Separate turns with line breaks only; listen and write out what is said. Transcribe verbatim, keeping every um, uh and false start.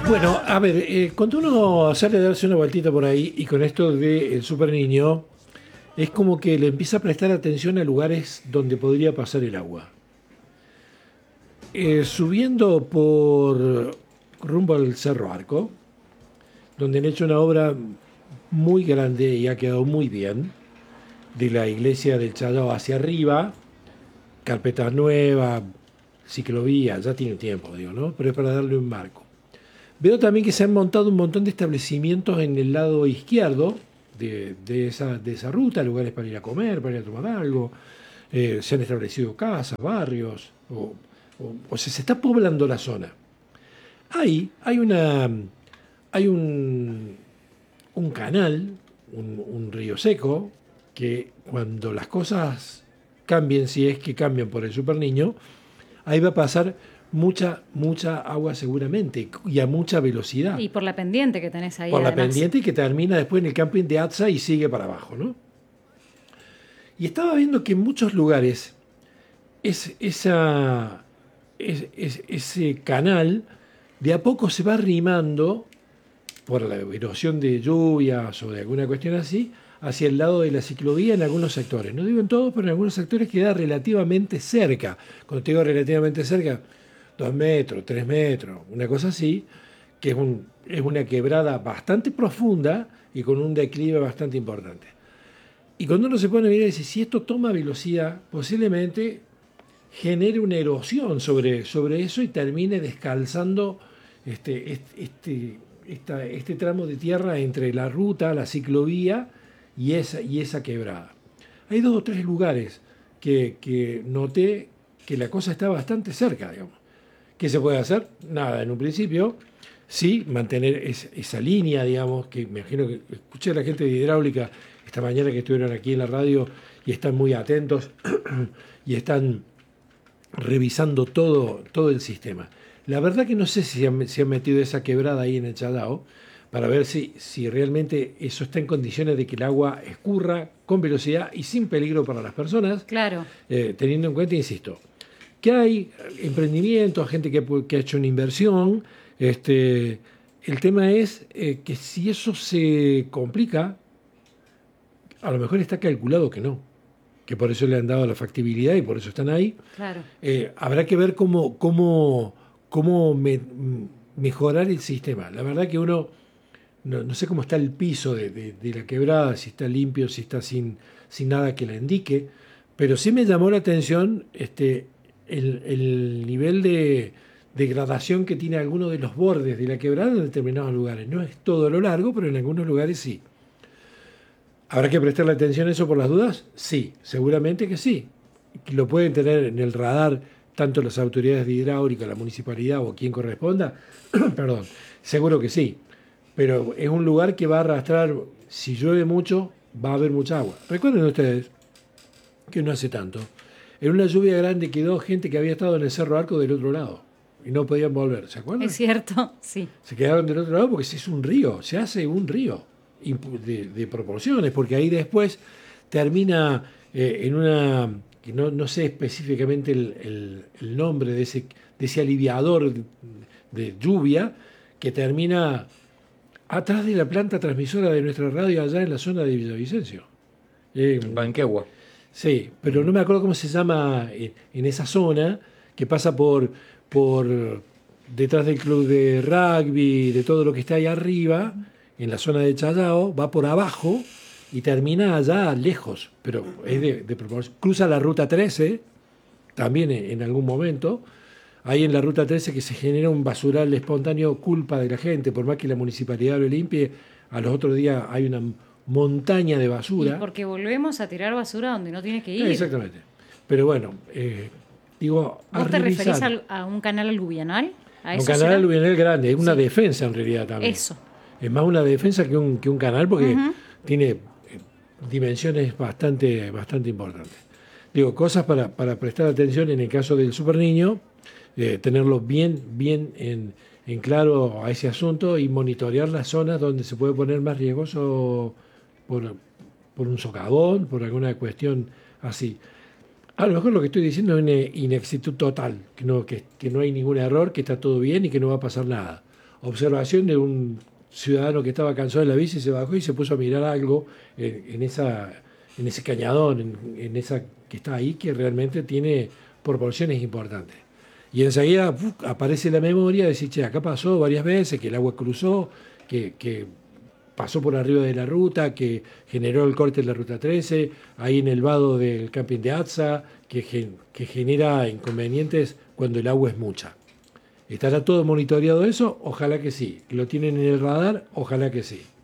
Bueno, a ver, eh, cuando uno sale a darse una vueltita por ahí y con esto del super niño, es como que le empieza a prestar atención a lugares donde podría pasar el agua. Eh, subiendo por rumbo al Cerro Arco, donde han hecho una obra muy grande y ha quedado muy bien, de la iglesia del Challao hacia arriba, carpetas nuevas, ciclovía, ya tiene tiempo, digo, ¿no? Pero es para darle un marco. Veo también que se han montado un montón de establecimientos en el lado izquierdo de, de, esa, de esa ruta, lugares para ir a comer, para ir a tomar algo. Eh, se han establecido casas, barrios, o, o, o sea, se está poblando la zona. Ahí hay una hay un, un canal, un, un río seco, que cuando las cosas cambien, si es que cambian por el Super Niño, ahí va a pasar mucha, mucha agua seguramente y a mucha velocidad.
Y por la pendiente que tenés ahí.
Por la
además.
pendiente que termina después en el camping de Atza y sigue para abajo, ¿no? Y estaba viendo que en muchos lugares es, esa, es, es, ese canal de a poco se va arrimando por la erosión de lluvias o de alguna cuestión así, hacia el lado de la ciclovía en algunos sectores. No digo en todos, pero en algunos sectores queda relativamente cerca. Cuando te digo relativamente cerca, dos metros, tres metros, una cosa así, que es, un, es una quebrada bastante profunda y con un declive bastante importante. Y cuando uno se pone a mirar y dice, si esto toma velocidad, posiblemente genere una erosión sobre, sobre eso y termine descalzando este, este, este, esta, este tramo de tierra entre la ruta, la ciclovía y esa, y esa quebrada. Hay dos o tres lugares que, que noté que la cosa está bastante cerca, digamos. ¿Qué se puede hacer? Nada, en un principio, sí, mantener es, esa línea, digamos, que me imagino que escuché a la gente de hidráulica esta mañana que estuvieron aquí en la radio y están muy atentos y están revisando todo, todo el sistema. La verdad que no sé si han, si han metido esa quebrada ahí en el Challao para ver si, si realmente eso está en condiciones de que el agua escurra con velocidad y sin peligro para las personas.
Claro.
Eh, teniendo en cuenta, insisto, que hay emprendimientos, gente que, que ha hecho una inversión. Este, el tema es eh, que si eso se complica, a lo mejor está calculado que no, que por eso le han dado la factibilidad y por eso están ahí.
Claro.
Eh, habrá que ver cómo, cómo, cómo me, mejorar el sistema. La verdad que uno, no, no sé cómo está el piso de, de, de la quebrada, si está limpio, si está sin, sin nada que la indique, pero sí me llamó la atención este, el, el nivel de degradación que tiene alguno de los bordes de la quebrada en determinados lugares. No es todo lo largo, pero en algunos lugares sí. ¿Habrá que prestarle atención a eso por las dudas? Sí, seguramente que sí. Lo pueden tener en el radar tanto las autoridades de hidráulica, la municipalidad o quien corresponda. Perdón, seguro que sí. Pero es un lugar que va a arrastrar, si llueve mucho, va a haber mucha agua. Recuerden ustedes que no hace tanto, en una lluvia grande quedó gente que había estado en el Cerro Arco del otro lado y no podían volver, ¿se acuerdan?
Es cierto, sí.
Se quedaron del otro lado porque es un río, se hace un río de, de proporciones, porque ahí después termina eh, en una, que no, no sé específicamente el, el, el nombre de ese, de ese aliviador de, de lluvia, que termina atrás de la planta transmisora de nuestra radio allá en la zona de Villavicencio. Eh,
Banquegua.
Sí, pero no me acuerdo cómo se llama en, en esa zona, que pasa por, por detrás del club de rugby, de todo lo que está ahí arriba, en la zona de Challao, va por abajo y termina allá lejos, pero es de, de proporción. Cruza la ruta trece, también en, en algún momento. Hay en la ruta trece que se genera un basural espontáneo, culpa de la gente, por más que la municipalidad lo limpie, a los otros días hay una montaña de basura.
Y porque volvemos a tirar basura donde no tiene que ir.
Exactamente. Pero bueno, eh, digo...
¿Vos te referís a, a un canal aluvianal?
¿A un canal será? aluvianal grande, es una sí. defensa en realidad también.
Eso.
Es más una defensa que un, que un canal porque uh-huh. tiene eh, dimensiones bastante, bastante importantes. Digo, cosas para, para prestar atención en el caso del Super Niño, eh, tenerlo bien, bien en, en claro a ese asunto y monitorear las zonas donde se puede poner más riesgoso por, por un socavón, por alguna cuestión así. A lo mejor lo que estoy diciendo es una inexactitud total, que no, que, que no hay ningún error, que está todo bien y que no va a pasar nada. observación de un ciudadano que estaba cansado de la bici, se bajó y se puso a mirar algo en, en, esa, en ese cañadón, en, en esa que está ahí, que realmente tiene proporciones importantes. Y enseguida uf, aparece la memoria de decir, che, acá pasó varias veces, que el agua cruzó, que, que pasó por arriba de la ruta, que generó el corte de la ruta trece, ahí en el vado del camping de Atza, que, gen, que genera inconvenientes cuando el agua es mucha. ¿Estará todo monitoreado eso? Ojalá que sí. ¿Lo tienen en el radar? Ojalá que sí.